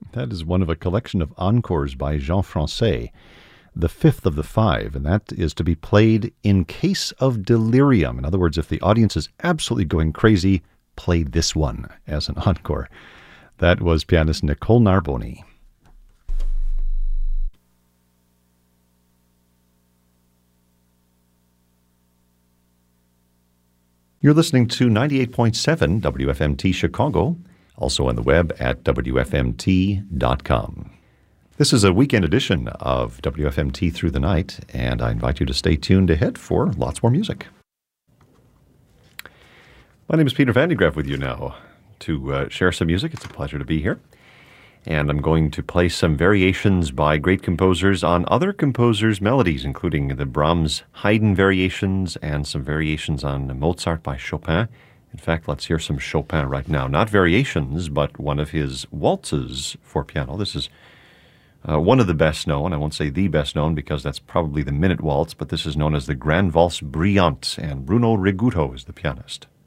That is one of a collection of encores by Jean Francais, the fifth of the five, and that is to be played in case of delirium. In other words, if the audience is absolutely going crazy, play this one as an encore. That was pianist Nicole Narboni. You're listening to 98.7 WFMT Chicago, also on the web at WFMT.com. This is a weekend edition of WFMT Through the Night, and I invite you to stay tuned ahead for lots more music. My name is Peter Van de Graaff with you now to share some music. It's a pleasure to be here. And I'm going to play some variations by great composers on other composers' melodies, including the Brahms Haydn variations and some variations on Mozart by Chopin. In fact, let's hear some Chopin right now. Not variations, but one of his waltzes for piano. This is one of the best known. I won't say the best known because that's probably the Minute Waltz, but this is known as the Grand Valse Brillante, and Bruno Rigutto is the pianist.